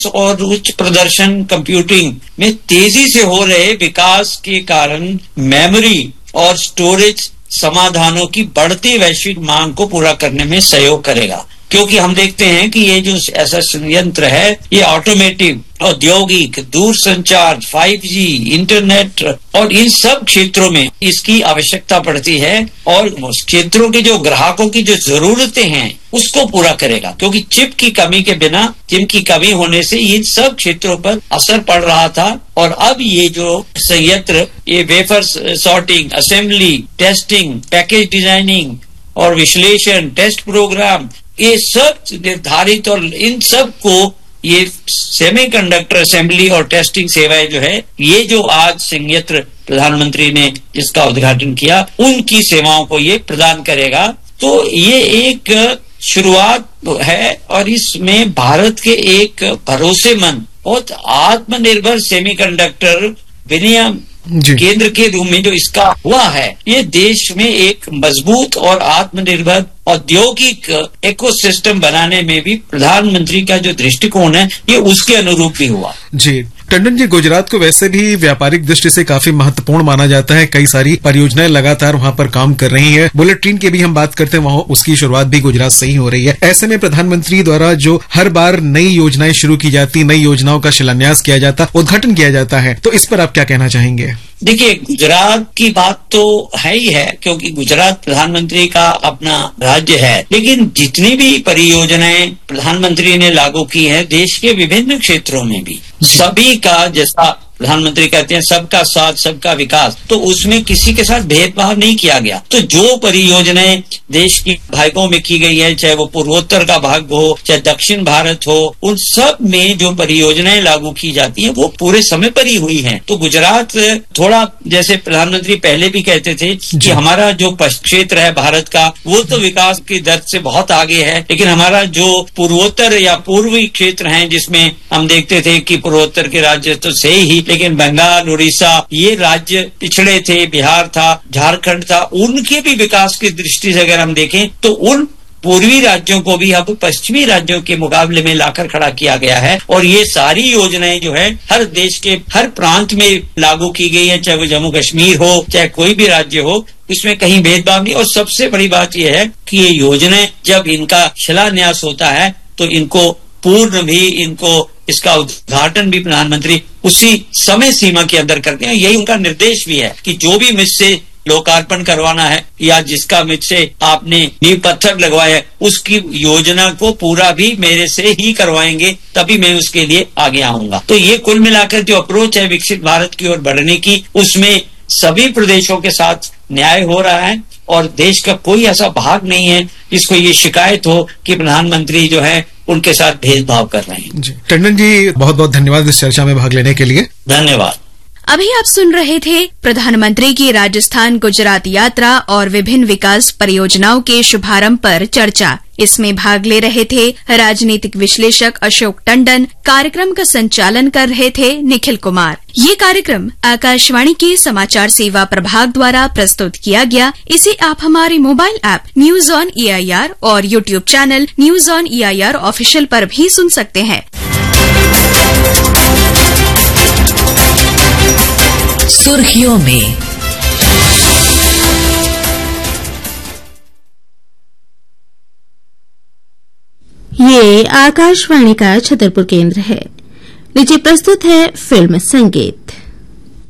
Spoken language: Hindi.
और उच्च प्रदर्शन कंप्यूटिंग में तेजी से हो रहे विकास के कारण मेमोरी और स्टोरेज समाधानों की बढ़ती वैश्विक मांग को पूरा करने में सहयोग करेगा। क्योंकि हम देखते हैं कि ये जो ऐसा संयंत्र है, ये ऑटोमेटिव, औद्योगिक, दूरसंचार, 5G, इंटरनेट और इन सब क्षेत्रों में इसकी आवश्यकता पड़ती है और उस क्षेत्रों के जो ग्राहकों की जो जरूरतें हैं उसको पूरा करेगा। क्योंकि चिप की कमी के बिना, चिप की कमी होने से इन सब क्षेत्रों पर असर पड़ रहा था और अब ये जो संयंत्र, ये wafer sorting, assembly, testing, package designing और विश्लेषण, टेस्ट प्रोग्राम, ये सब निर्धारित और इन सब को ये सेमीकंडक्टर असेंबली और टेस्टिंग सेवाएं जो है, ये जो आज संयंत्र प्रधानमंत्री ने जिसका उद्घाटन किया, उनकी सेवाओं को ये प्रदान करेगा। तो ये एक शुरुआत है और इसमें भारत के एक भरोसेमंद और आत्मनिर्भर सेमीकंडक्टर विनियम केंद्र के रूप में जो इसका हुआ है, ये देश में एक मजबूत और आत्मनिर्भर औद्योगिक इकोसिस्टम बनाने में भी प्रधानमंत्री का जो दृष्टिकोण है, ये उसके अनुरूप भी हुआ। जी टंडन जी, गुजरात को वैसे भी व्यापारिक दृष्टि से काफी महत्वपूर्ण माना जाता है। कई सारी परियोजनाएं लगातार वहां पर काम कर रही है। बुलेट ट्रेन की भी हम बात करते हैं, वहां उसकी शुरुआत भी गुजरात से ही हो रही है। ऐसे में प्रधानमंत्री द्वारा जो हर बार नई योजनाएं शुरू की जाती, नई योजनाओं का शिलान्यास किया जाता, उद्घाटन किया जाता है, तो इस पर आप क्या कहना चाहेंगे? देखिए, गुजरात की बात तो है ही है, क्योंकि गुजरात प्रधानमंत्री का अपना राज्य है, लेकिन जितनी भी परियोजनाएं प्रधानमंत्री ने लागू की है देश के विभिन्न क्षेत्रों में भी, सभी का, जैसा प्रधानमंत्री कहते हैं सबका साथ सबका विकास, तो उसमें किसी के साथ भेदभाव नहीं किया गया। तो जो परियोजनाएं देश की भागों में की गई है, चाहे वो पूर्वोत्तर का भाग हो, चाहे दक्षिण भारत हो, उन सब में जो परियोजनाएं लागू की जाती हैं वो पूरे समय पर ही हुई हैं। तो गुजरात थोड़ा, जैसे प्रधानमंत्री पहले भी कहते थे कि हमारा जो क्षेत्र है भारत का, वो तो विकास की दर से बहुत आगे है, लेकिन हमारा जो पूर्वोत्तर या पूर्वी क्षेत्र है, जिसमें हम देखते थे कि पूर्वोत्तर के राज्य तो से ही, लेकिन बंगाल, उड़ीसा, ये राज्य पिछड़े थे, बिहार था, झारखंड था, उनके भी विकास की दृष्टि से अगर हम देखें तो उन पूर्वी राज्यों को भी अब पश्चिमी राज्यों के मुकाबले में लाकर खड़ा किया गया है। और ये सारी योजनाएं जो है हर देश के हर प्रांत में लागू की गई है, चाहे वो जम्मू कश्मीर हो, चाहे कोई भी राज्य हो, इसमें कहीं भेदभाव नहीं। और सबसे बड़ी बात यह है कि ये योजनाएं जब इनका शिलान्यास होता है तो इनको पूर्ण भी, इनको इसका उद्घाटन भी प्रधानमंत्री उसी समय सीमा के अंदर करते हैं। यही उनका निर्देश भी है कि जो भी मुझसे लोकार्पण करवाना है या जिसका मुझसे आपने नींव पत्थर लगवाया है, उसकी योजना को पूरा भी मेरे से ही करवाएंगे, तभी मैं उसके लिए आगे आऊंगा। तो ये कुल मिलाकर जो अप्रोच है विकसित भारत की ओर बढ़ने की, उसमें सभी प्रदेशों के साथ न्याय हो रहा है और देश का कोई ऐसा भाग नहीं है जिसको ये शिकायत हो कि प्रधानमंत्री जो है उनके साथ भेदभाव कर रहे हैं। जी टंडन जी, बहुत बहुत धन्यवाद इस चर्चा में भाग लेने के लिए। धन्यवाद। अभी आप सुन रहे थे प्रधानमंत्री की राजस्थान गुजरात यात्रा और विभिन्न विकास परियोजनाओं के शुभारंभ पर चर्चा। इसमें भाग ले रहे थे राजनीतिक विश्लेषक अशोक टंडन, कार्यक्रम का संचालन कर रहे थे निखिल कुमार। ये कार्यक्रम आकाशवाणी के समाचार सेवा प्रभाग द्वारा प्रस्तुत किया गया। इसे आप हमारे mobile app news on EIR और YouTube channel news on EIR official पर भी सुन सकते हैं। सुर्खियों में ये आकाशवाणी का छतरपुर केंद्र है। नीचे प्रस्तुत है फिल्म संगीत।